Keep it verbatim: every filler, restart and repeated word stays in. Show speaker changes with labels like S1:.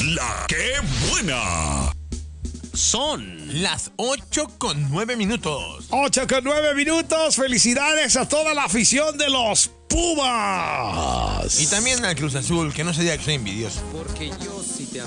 S1: la que buena.
S2: Son las ocho con nueve minutos.
S3: ocho con nueve minutos. Felicidades a toda la afición de los Pumas.
S2: Y también al Cruz Azul, que no se diga que soy envidioso.
S4: Porque yo sí te